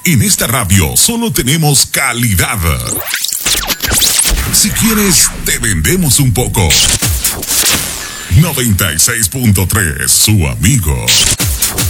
En esta radio solo tenemos calidad. Si quieres, te vendemos un poco. 96.3, su amigo.